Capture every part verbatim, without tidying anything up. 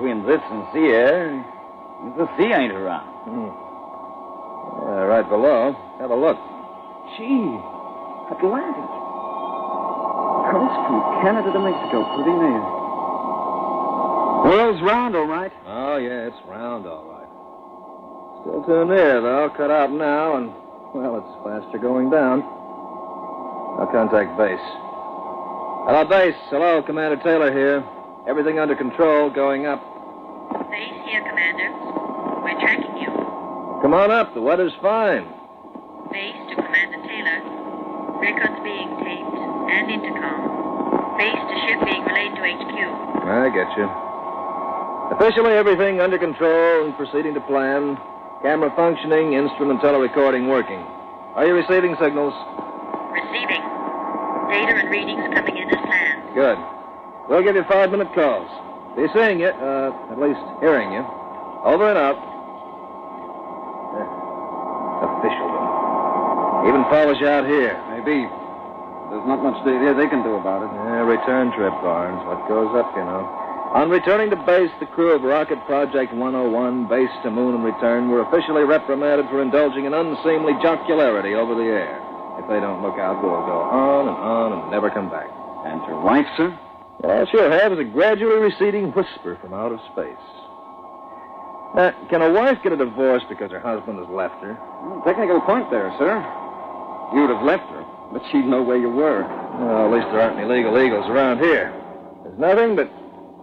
between this and sea air is the sea ain't around. Hmm. Yeah, right below. Have a look. Gee, Atlantic. Coast from Canada to Mexico, pretty near. World's round, all right. Oh, yeah, it's round, all right. Still too near, though. Cut out now, and, well, it's faster going down. I'll contact base. Hello, base. Hello, Commander Taylor here. Everything under control, going up. Base here, Commander. We're tracking you. Come on up. The weather's fine. Base to Commander Taylor. Records being taped and intercom. Base to ship being relayed to H Q. I get you. Officially, everything under control and proceeding to plan. Camera functioning, instrument telerecording working. Are you receiving signals? Receiving. Data and readings coming in as planned. Good. We'll give you five-minute calls. Be seeing you, uh, at least hearing you. Over and out. Eh, officialdom. Even follows you out here. Maybe. There's not much they, they can do about it. Yeah, return trip, Barnes. What goes up, you know. On returning to base, the crew of Rocket Project one oh one, base to moon and return, were officially reprimanded for indulging in unseemly jocularity over the air. If they don't look out, we'll go on and on and never come back. And your wife, sir? All she'll have is a gradually receding whisper from out of space. Now, can a wife get a divorce because her husband has left her? Well, technical point there, sir. You'd have left her, but she'd know where you were. Well, at least there aren't any legal eagles around here. There's nothing but...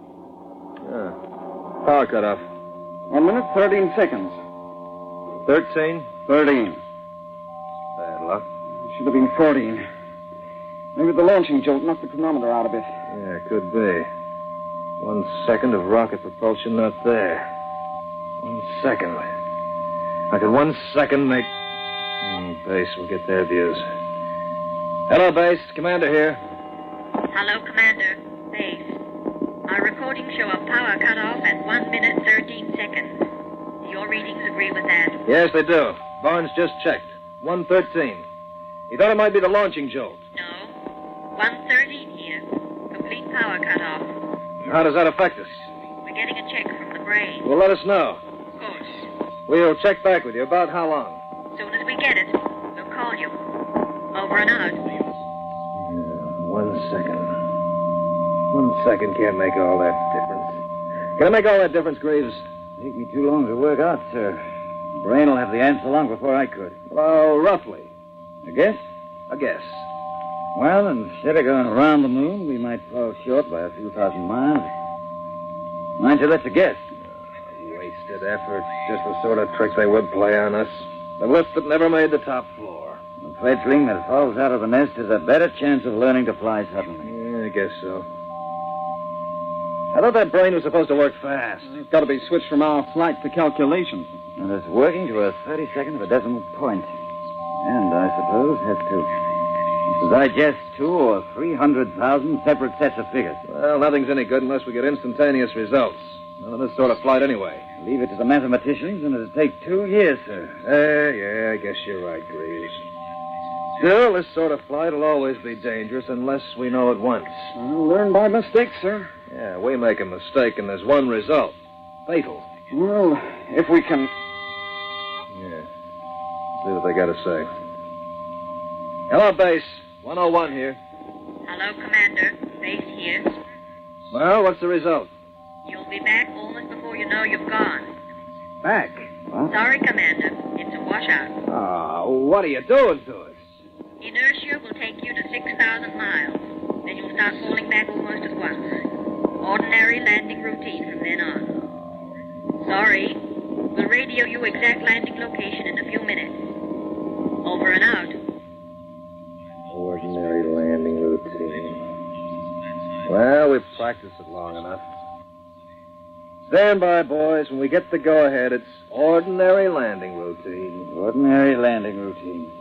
Uh, power cut off. One minute, thirteen seconds. Thirteen? Thirteen. Bad luck. Should have been fourteen. Maybe the launching jolt knocked the chronometer out a bit. Yeah, could be. One second of rocket propulsion not there. One second. I could one second make... Mm, base will get their views. Hello, base. Commander here. Hello, Commander. Base. Our recordings show a power cutoff at one minute, thirteen seconds. Your readings agree with that? Yes, they do. Barnes just checked. one thirteen. He thought it might be the launching jolt. No. one thirteen here. Complete power cutoff. How does that affect us? We're getting a check from the brain. Well, let us know. Of course. We'll check back with you. About how long? As soon as we get it, we'll call you. Over and out. Yeah, one second. One second can't make all that difference. Can it make all that difference, Greaves? Take me too long to work out, sir. Brain will have the answer long before I could. Well, roughly. A guess? A guess. Well, instead of going around the moon, we might fall short by a few thousand miles. Mind you, that's a guess. Uh, wasted effort. Just the sort of trick they would play on us. The lift that never made the top floor. A fledgling that falls out of the nest has a better chance of learning to fly suddenly. Yeah, I guess so. I thought that brain was supposed to work fast. It's got to be switched from our flight to calculations. And it's working to a thirty-second of a decimal point. And I suppose has to digest two or three hundred thousand separate sets of figures. Well, nothing's any good unless we get instantaneous results. None of this sort of flight anyway. Leave it to the mathematicians, and it'll take two years, sir. Uh, yeah, I guess you're right, Greaves. Still, this sort of flight will always be dangerous unless we know it once. Well, learn by mistake, sir. Yeah, we make a mistake, and there's one result. Fatal. Well, if we can... Yeah. See what they got to say. Hello, base. one oh one here. Hello, Commander. Base here. Well, what's the result? You'll be back almost before you know you've gone. Back. What? Sorry, Commander. It's a washout. Oh, what are you doing to us? Inertia will take you to six thousand miles. Then you'll start falling back almost at once. Ordinary landing routine from then on. Sorry. We'll radio you exact landing location in a few minutes. Over and out. Ordinary landing routine. Well, we've practiced it long enough. Stand by, boys. When we get the go-ahead, it's ordinary landing routine. Ordinary landing routine.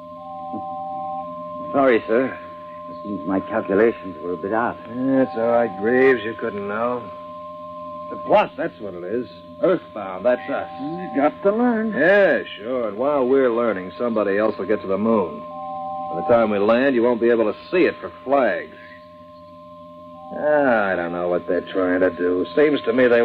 Sorry, sir. It seems my calculations were a bit out. That's all right, Greaves. You couldn't know. The plot, that's what it is. Earthbound, that's us. You got to learn. Yeah, sure. And while we're learning, somebody else will get to the moon. By the time we land, you won't be able to see it for flags. Ah, I don't know what they're trying to do. Seems to me they